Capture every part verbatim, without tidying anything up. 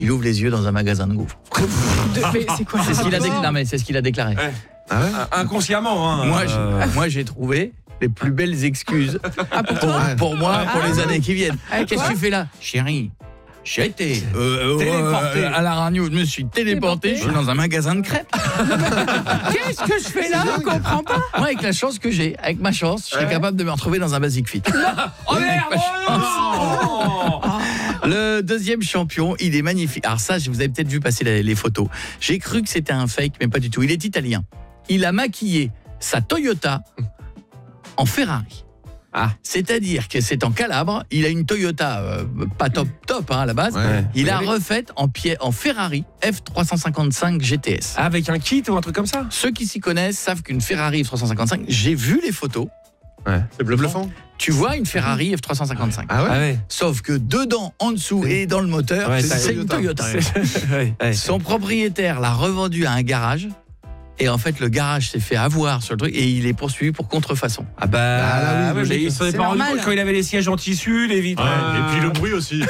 il ouvre les yeux dans un magasin de gaufres. Mais c'est quoi C'est ce qu'il a déclaré. C'est ce qu'il a déclaré. Ouais. Ah ouais Inconsciemment, hein. Moi, euh... j'ai, moi, j'ai trouvé les plus belles excuses Ah, pour pour, toi pour moi, pour Ah. les années qui viennent. Avec Qu'est-ce que quoi tu fais là, chérie? J'ai été euh, Téléporté. euh, à la radio, je me suis téléporté, Téléporté. je suis dans un magasin de crêpes. Qu'est-ce que je fais là? Je comprends pas. Moi, avec la chance que j'ai, avec ma chance, je serais Ouais. capable de me retrouver dans un Basic Fit. Oh merde, oh non. Le deuxième champion, il est magnifique. Alors ça, vous avez peut-être vu passer les, les photos. J'ai cru que c'était un fake, mais pas du tout. Il est italien. Il a maquillé sa Toyota en Ferrari. Ah. C'est-à-dire que c'est en Calabre, il a une Toyota euh, pas top top hein, à la base. Ouais. Il a refaite en, pied, en Ferrari F trois cent cinquante-cinq G T S. Avec un kit ou un truc comme ça? Ceux qui s'y connaissent savent qu'une Ferrari F trois cent cinquante-cinq, j'ai vu les photos. Ouais. C'est bluffant. Tu vois une Ferrari F trois cent cinquante-cinq. Ah ouais, Ah ouais. Sauf que dedans, en dessous et dans le moteur, Ouais, c'est c'est une Toyota. Toyota. ouais, ouais. Son propriétaire l'a revendu à un garage. Et en fait, le garage s'est fait avoir sur le truc et il est poursuivi pour contrefaçon. Ah bah, Ah là oui, ah ouais, logique. mais il se serait C'est pas rendu normal. compte quand il avait les sièges en tissu, les vitres. Ouais, euh, Et puis le bruit aussi.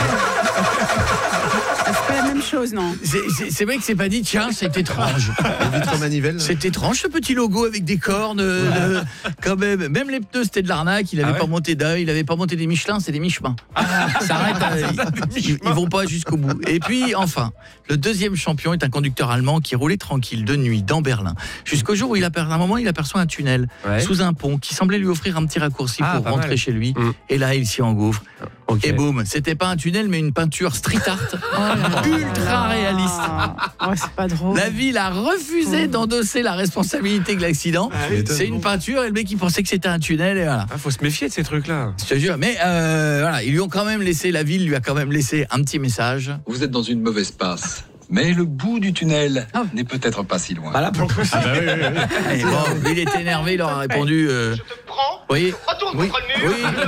Ah, c'est pas la même chose, non? C'est, c'est, c'est vrai que c'est pas dit, tiens, c'est étrange. Les vitres manivelles. C'est étrange ce petit logo avec des cornes. euh, quand même, même les pneus, c'était de l'arnaque. Il avait Ah ouais pas monté d'œil, il avait pas monté des Michelin, c'est des Michelin. Ça arrête, euh, ils, ils vont pas jusqu'au bout. Et puis enfin, le deuxième champion est un conducteur allemand qui roulait tranquille de nuit dans Berlin. Jusqu'au jour où il aperçoit, à un moment, il aperçoit un tunnel Ouais. sous un pont qui semblait lui offrir un petit raccourci Ah, pour pas rentrer mal. chez lui. Mm. Et là, il s'y engouffre. Ok. Et boum, c'était pas un tunnel, mais une peinture street art ultra réaliste. Ah, ouais, c'est pas drôle. La ville a refusé d'endosser la responsabilité de l'accident. C'est une peinture et le mec il pensait que c'était un tunnel et voilà. Ah, faut se méfier de ces trucs-là. Je te jure, mais euh, voilà, ils lui ont quand même laissé, la ville lui a quand même laissé un petit message. Vous êtes dans une mauvaise passe. Mais le bout du tunnel Ah. n'est peut-être pas si loin. Bah là, pour le coup, c'est- Ah bah oui, oui, oui. Et bon, il était énervé, il leur a répondu. Euh, Je te prends, oui, retourne oui, contre le mur. oui.